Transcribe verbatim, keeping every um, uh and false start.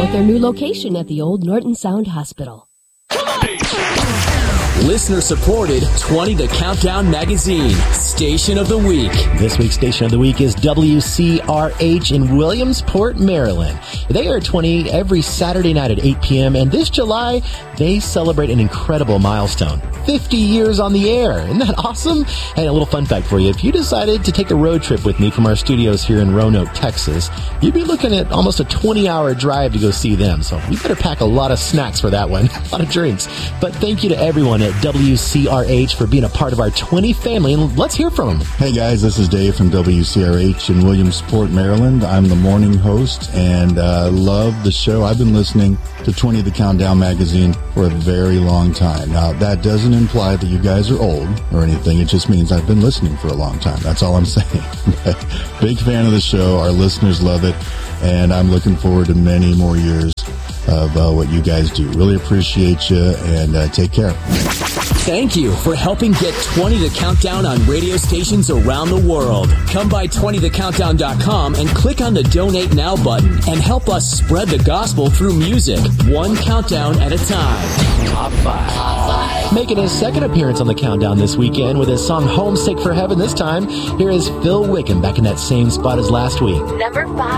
at their new location at the Old Norton Sound Hospital. Listener supported twenty The Countdown Magazine, Station of the Week. This week's Station of the Week is W C R H in Williamsport, Maryland. They are twenty every Saturday night at eight p.m. and this July they celebrate an incredible milestone. fifty years on the air. Isn't that awesome? And a little fun fact for you. If you decided to take a road trip with me from our studios here in Roanoke, Texas, you'd be looking at almost a twenty-hour drive to go see them. So you better pack a lot of snacks for that one, a lot of drinks. But thank you to everyone at W C R H for being a part of our twenty family, and let's hear from them. Hey guys, this is Dave from W C R H in Williamsport, Maryland. I'm the morning host and uh, love the show. I've been listening to twenty The Countdown Magazine for a very long time. Now, that doesn't imply that you guys are old or anything. It just means I've been listening for a long time. That's all I'm saying. Big fan of the show. Our listeners love it, and I'm looking forward to many more years of uh, what you guys do. Really appreciate you, and uh, take care. Thank you for helping get twenty The Countdown on radio stations around the world. Come by twenty the countdown dot com and click on the Donate Now button and help us spread the gospel through music, one countdown at a time. Top five. Top five. Making his second appearance on the Countdown this weekend with his song Homesick for Heaven this time, here is Phil Wickham back in that same spot as last week. Number five.